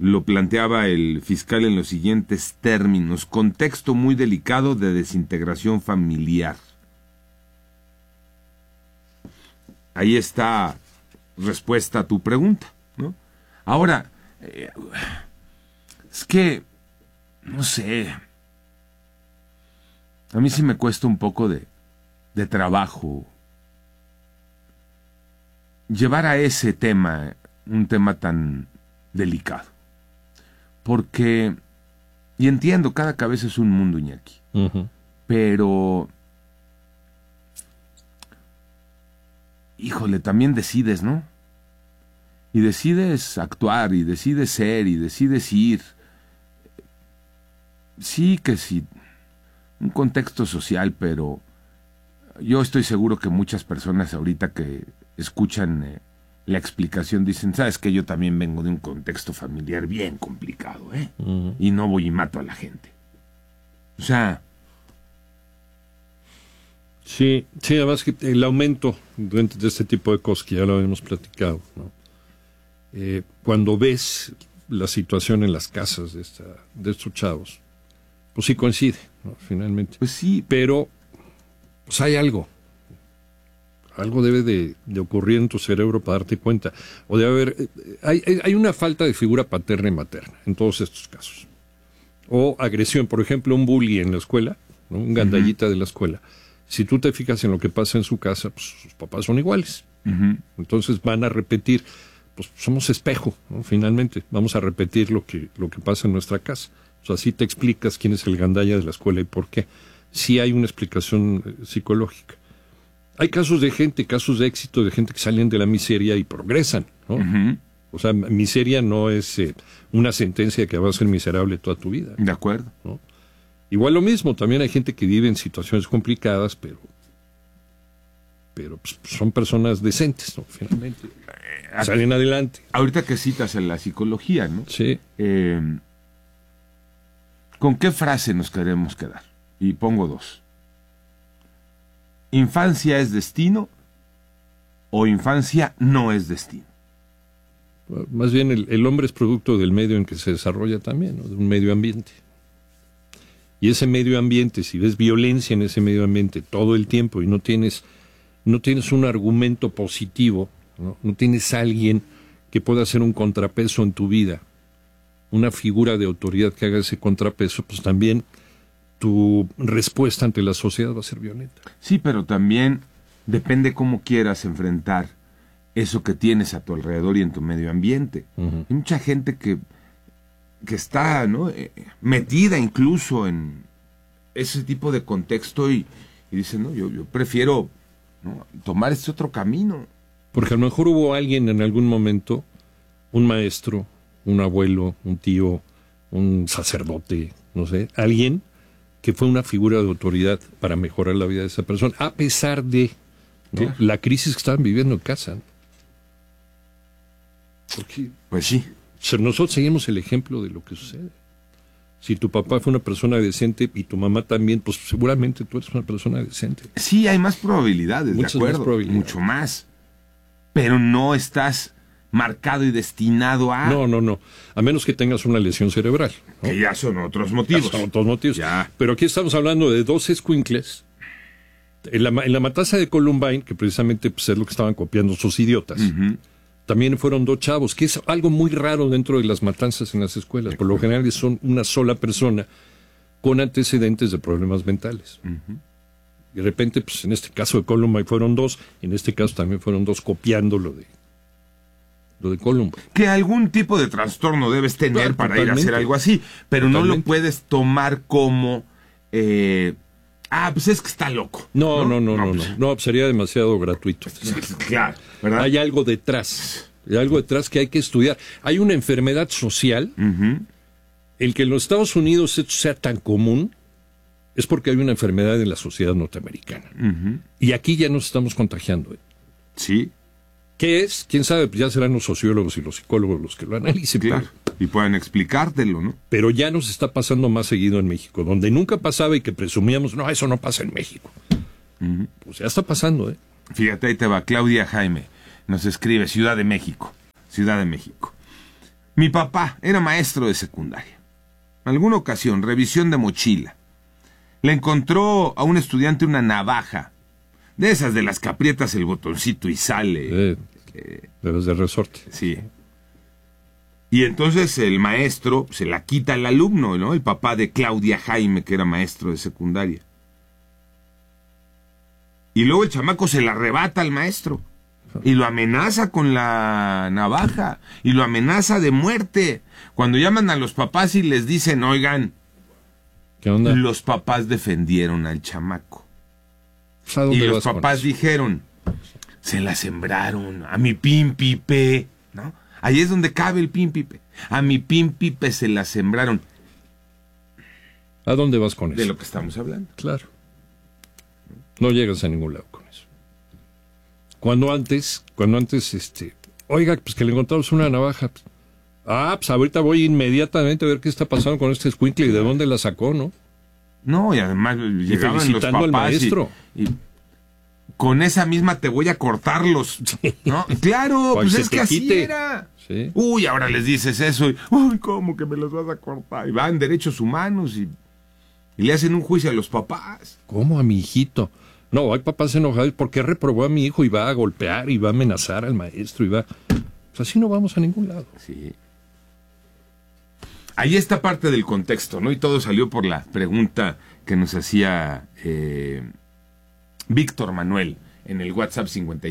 lo planteaba el fiscal en los siguientes términos: contexto muy delicado de desintegración familiar. Ahí está respuesta a tu pregunta, ¿no? Ahora, es que, no sé, a mí sí me cuesta un poco de trabajo llevar a ese tema, un tema tan delicado. Porque, y entiendo, cada cabeza es un mundo, Iñaki, pero, híjole, también decides, ¿no? Y decides actuar, y decides ser, y decides ir. Sí que sí, un contexto social, pero yo estoy seguro que muchas personas ahorita que escuchan la explicación dicen, ¿sabes qué? Yo también vengo de un contexto familiar bien complicado, y no voy y mato a la gente. O sea... Sí, además que el aumento de este tipo de cosas, que ya lo habíamos platicado, ¿no? Cuando ves la situación en las casas de estos chavos, pues sí coincide, ¿no? Finalmente. Pues sí. Pero pues hay algo. Algo debe de ocurrir en tu cerebro para darte cuenta. O debe haber... Hay una falta de figura paterna y materna en todos estos casos. O agresión, por ejemplo, un bully en la escuela, ¿no? Un gandallita de la escuela. Si tú te fijas en lo que pasa en su casa, pues sus papás son iguales. Entonces van a repetir, pues somos espejo, ¿no? Finalmente, vamos a repetir lo que pasa en nuestra casa. O sea, así te explicas quién es el gandalla de la escuela y por qué. Sí hay una explicación psicológica. Hay casos de éxito, de gente que salen de la miseria y progresan, ¿no? O sea, miseria no es una sentencia que vas a ser miserable toda tu vida. De acuerdo. ¿No? Igual lo mismo, también hay gente que vive en situaciones complicadas, pero pues, son personas decentes, ¿no? Finalmente. Salen adelante. Ahorita que citas en la psicología, ¿no? Sí. ¿Con qué frase nos queremos quedar? Y pongo dos. ¿Infancia es destino o infancia no es destino? Más bien el hombre es producto del medio en que se desarrolla también, ¿no? De un medio ambiente. Y ese medio ambiente, si ves violencia en ese medio ambiente todo el tiempo y no tienes un argumento positivo, no tienes a alguien que pueda hacer un contrapeso en tu vida, una figura de autoridad que haga ese contrapeso, pues también tu respuesta ante la sociedad va a ser violenta. Sí, pero también depende cómo quieras enfrentar eso que tienes a tu alrededor y en tu medio ambiente. Hay mucha gente que está, ¿no? Metida incluso en ese tipo de contexto y dice, no, yo prefiero, ¿no?, tomar este otro camino. Porque a lo mejor hubo alguien en algún momento, un maestro, un abuelo, un tío, un sacerdote, no sé, alguien que fue una figura de autoridad para mejorar la vida de esa persona, a pesar de, ¿no?, sí, la crisis que estaban viviendo en casa, ¿no? Porque, pues sí. Nosotros seguimos el ejemplo de lo que sucede. Si tu papá fue una persona decente y tu mamá también, pues seguramente tú eres una persona decente. Sí, hay más probabilidades, muchas, de acuerdo, más probabilidades. Mucho más. Pero no estás marcado y destinado a... No. A menos que tengas una lesión cerebral, ¿no? Que ya son otros motivos. Son otros motivos. Ya. Pero aquí estamos hablando de dos escuincles. En la matanza de Columbine, que precisamente pues, es lo que estaban copiando sus idiotas, también fueron dos chavos, que es algo muy raro dentro de las matanzas en las escuelas. Por lo general son una sola persona con antecedentes de problemas mentales. Y de repente, pues en este caso de Columbine fueron dos, en este caso también fueron dos copiando lo de Columbine. Que algún tipo de trastorno debes tener para ir a hacer algo así, pero no lo puedes tomar como... pues es que está loco. No, sería demasiado gratuito. Claro, ¿verdad? Hay algo detrás que hay que estudiar. Hay una enfermedad social. El que en los Estados Unidos esto sea tan común es porque hay una enfermedad en la sociedad norteamericana. Y aquí ya nos estamos contagiando. Sí. ¿Qué es? ¿Quién sabe? Pues ya serán los sociólogos y los psicólogos los que lo analicen. Claro. Y pueden explicártelo, ¿no? Pero ya nos está pasando más seguido en México, donde nunca pasaba y que presumíamos, no, eso no pasa en México. Pues ya está pasando, ¿eh? Fíjate, ahí te va. Claudia Jaime nos escribe, Ciudad de México. Mi papá era maestro de secundaria. En alguna ocasión, revisión de mochila. Le encontró a un estudiante una navaja. De esas de las que aprietas el botoncito y sale. De los de resorte. Sí. Y entonces el maestro se la quita al alumno, ¿no? El papá de Claudia Jaime, que era maestro de secundaria. Y luego el chamaco se la arrebata al maestro. Y lo amenaza con la navaja. Y lo amenaza de muerte. Cuando llaman a los papás y les dicen, oigan, ¿qué onda? Los papás defendieron al chamaco. ¿A y los papás dijeron, se la sembraron a mi pimpipe, ¿no? Ahí es donde cabe el pimpipe. A mi pimpipe se la sembraron. ¿A dónde vas con eso? De lo que estamos hablando. Claro. No llegas a ningún lado con eso. Cuando antes, oiga, pues que le encontramos una navaja. Pues ahorita voy inmediatamente a ver qué está pasando con este escuincle y de dónde la sacó, ¿no? No, y además llegaban felicitando los papás al maestro. Y con esa misma te voy a cortarlos, ¿no? Claro, pues es que así era. Sí. Uy, ahora les dices eso y, uy, ¿cómo que me los vas a cortar? Y van derechos humanos y le hacen un juicio a los papás. ¿Cómo a mi hijito? No, hay papás enojados. ¿Por qué reprobó a mi hijo y va a golpear y va a amenazar al maestro y va? Pues así no vamos a ningún lado. Sí. Ahí está parte del contexto, ¿no? Y todo salió por la pregunta que nos hacía Víctor Manuel en el WhatsApp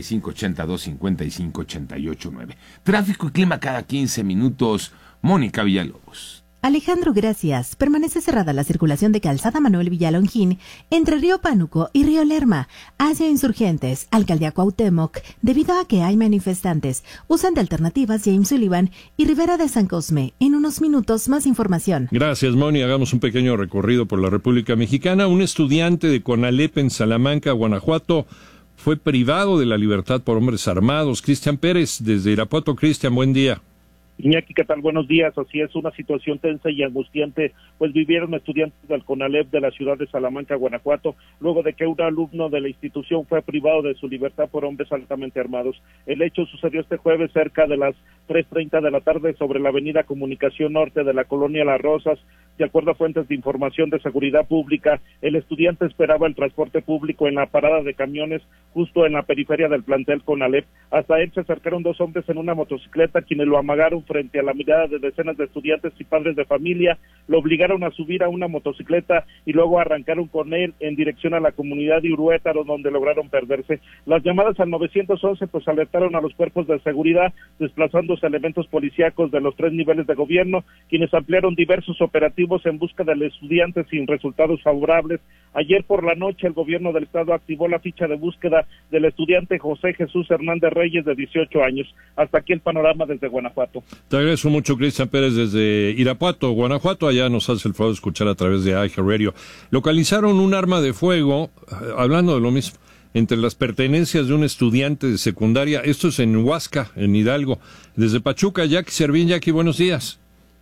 5582-5588-9. Tráfico y clima cada 15 minutos. Mónica Villalobos. Alejandro, gracias. Permanece cerrada la circulación de Calzada Manuel Villalongín entre Río Pánuco y Río Lerma hacia Insurgentes, Alcaldía Cuauhtémoc, debido a que hay manifestantes. Usan de alternativas James Sullivan y Rivera de San Cosme. En unos minutos, más información. Gracias, Moni. Hagamos un pequeño recorrido por la República Mexicana. Un estudiante de Conalep en Salamanca, Guanajuato, fue privado de la libertad por hombres armados. Cristian Pérez, desde Irapuato. Cristian, buen día. Iñaki, ¿qué tal? Buenos días. Así es, una situación tensa y angustiante, pues vivieron estudiantes del CONALEP de la ciudad de Salamanca, Guanajuato, luego de que un alumno de la institución fue privado de su libertad por hombres altamente armados. El hecho sucedió este jueves cerca de las 3:30 de la tarde sobre la avenida Comunicación Norte de la colonia Las Rosas. De acuerdo a fuentes de información de seguridad pública, el estudiante esperaba el transporte público en la parada de camiones justo en la periferia del plantel CONALEP. Hasta él se acercaron dos hombres en una motocicleta, quienes lo amagaron frente a la mirada de decenas de estudiantes y padres de familia, lo obligaron a subir a una motocicleta y luego arrancaron con él en dirección a la comunidad de Uruétaro, donde lograron perderse. Las llamadas al 911 pues alertaron a los cuerpos de seguridad, desplazándose elementos policíacos de los 3 niveles de gobierno, quienes ampliaron diversos operativos en busca del estudiante sin resultados favorables. Ayer por la noche el gobierno del estado activó la ficha de búsqueda del estudiante José Jesús Hernández Reyes, de 18 años. Hasta aquí el panorama desde Guanajuato. Te agradezco mucho, Cristian Pérez, desde Irapuato, Guanajuato. Allá nos hace el favor de escuchar a través de iHeartRadio. Localizaron un arma de fuego, hablando de lo mismo, entre las pertenencias de un estudiante de secundaria. Esto es en Huasca, en Hidalgo. Desde Pachuca, Jackie Servín. Jackie, buenos días.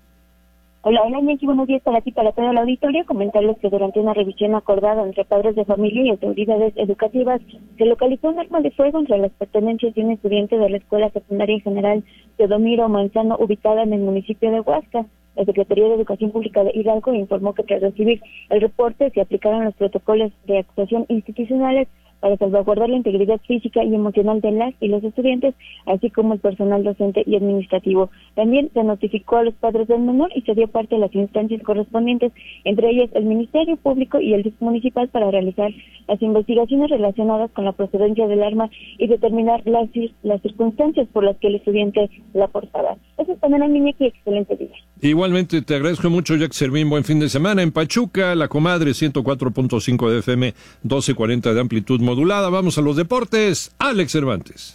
Hola, Iñaki, buenos días para ti, para todo el auditorio. Comentarles que durante una revisión acordada entre padres de familia y autoridades educativas, se localizó un arma de fuego entre las pertenencias de un estudiante de la Escuela Secundaria General Teodomiro Manzano, ubicada en el municipio de Huasca. La Secretaría de Educación Pública de Hidalgo informó que tras recibir el reporte se aplicaron los protocolos de actuación institucionales para salvaguardar la integridad física y emocional de las y los estudiantes, así como el personal docente y administrativo. También se notificó a los padres del menor y se dio parte de las instancias correspondientes, entre ellas el Ministerio Público y el DIF municipal, para realizar las investigaciones relacionadas con la procedencia del arma y determinar las circunstancias por las que el estudiante la portaba. Eso es también, Iñaki, excelente día. Igualmente, te agradezco mucho, Jackie Servín. Buen fin de semana. En Pachuca, La Comadre, 104.5 de FM, 1240 de amplitud modulada. Vamos a los deportes. Alex Cervantes.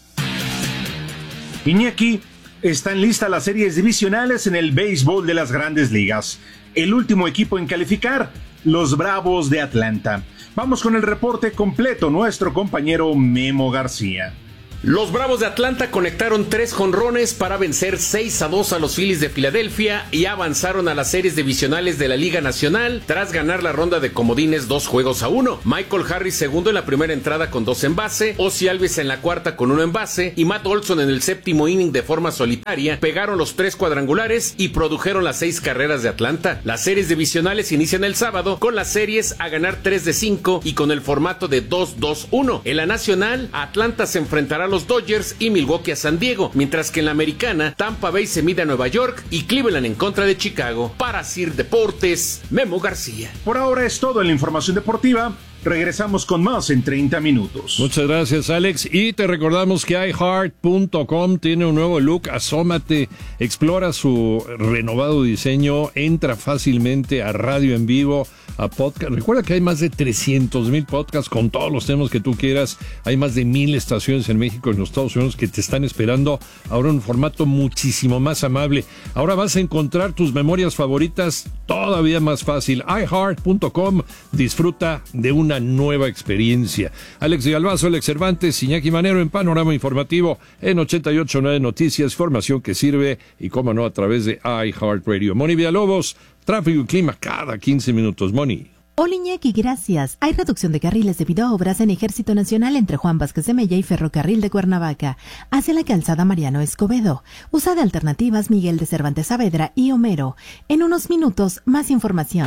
Iñaki, están listas las series divisionales en el béisbol de las Grandes Ligas. El último equipo en calificar, los Bravos de Atlanta. Vamos con el reporte completo, nuestro compañero Memo García. Los Bravos de Atlanta conectaron 3 jonrones para vencer 6-2 a los Phillies de Filadelfia y avanzaron a las series divisionales de la Liga Nacional tras ganar la ronda de comodines 2-1. Michael Harris segundo en la primera entrada con 2 en base, Ozzie Albies en la cuarta con 1 en base y Matt Olson en el séptimo inning de forma solitaria pegaron los 3 cuadrangulares y produjeron las 6 carreras de Atlanta. Las series divisionales inician el sábado con las series a ganar 3-5 y con el formato de 2-2-1. En la nacional, Atlanta se enfrentará a los Dodgers y Milwaukee a San Diego, mientras que en la americana, Tampa Bay se mide a Nueva York y Cleveland en contra de Chicago. Para Sir Deportes, Memo García. Por ahora es todo en la información deportiva. Regresamos con más en 30 minutos. Muchas gracias, Alex. Y te recordamos que iHeart.com tiene un nuevo look. Asómate, explora su renovado diseño, entra fácilmente a radio en vivo, a podcast. Recuerda que hay más de 300,000 podcasts con todos los temas que tú quieras. Hay más de 1,000 estaciones en México y en los Estados Unidos que te están esperando ahora en un formato muchísimo más amable. Ahora vas a encontrar tus memorias favoritas todavía más fácil. iHeart.com. Disfruta de una nueva experiencia. Alex Galvazo, Alex Cervantes, Iñaki Manero en Panorama Informativo en 88.9 Noticias, información que sirve y cómo no a través de iHeartRadio. Moni Villalobos, tráfico y clima cada 15 minutos. Moni. Hola Iñaki, gracias. Hay reducción de carriles debido a obras en Ejército Nacional entre Juan Vázquez de Mella y Ferrocarril de Cuernavaca, hacia la calzada Mariano Escobedo. Usa de alternativas Miguel de Cervantes Saavedra y Homero. En unos minutos, más información.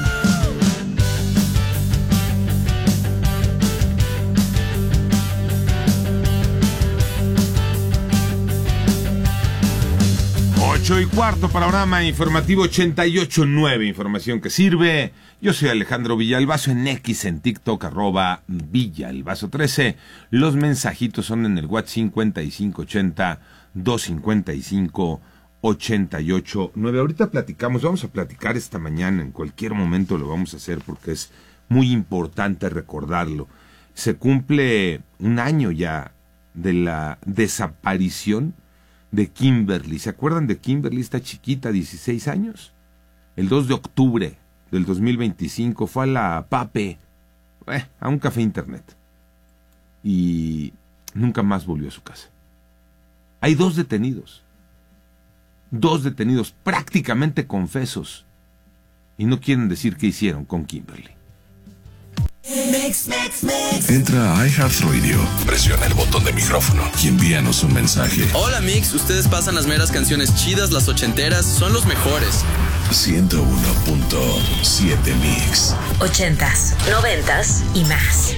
Ocho y cuarto, panorama informativo 88.9, información que sirve. Yo soy Alejandro Villalbazo en X, en TikTok, @Villalbazo13. Los mensajitos son en el WhatsApp 5580-255-889. Ahorita vamos a platicar esta mañana, en cualquier momento lo vamos a hacer porque es muy importante recordarlo. Se cumple un año ya de la desaparición de Kimberly. ¿Se acuerdan de Kimberly, esta chiquita, 16 años? El 2 de octubre del 2025 fue a la PAPE, a un café internet, y nunca más volvió a su casa. Hay dos detenidos prácticamente confesos, y no quieren decir qué hicieron con Kimberly. Entra a iHeartRadio, presiona el botón de micrófono y envíanos un mensaje. Hola Mix, ustedes pasan las meras canciones chidas, las ochenteras, son los mejores. 101.7 Mix. 80s, 90s y más.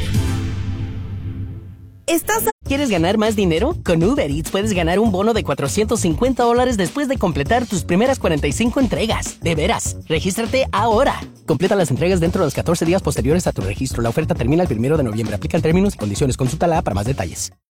¿Quieres ganar más dinero? Con Uber Eats puedes ganar un bono de $450 después de completar tus primeras 45 entregas. De veras, regístrate ahora. Completa las entregas dentro de los 14 días posteriores a tu registro. La oferta termina el 1 de noviembre. Aplican términos y condiciones. Consulta la app para más detalles.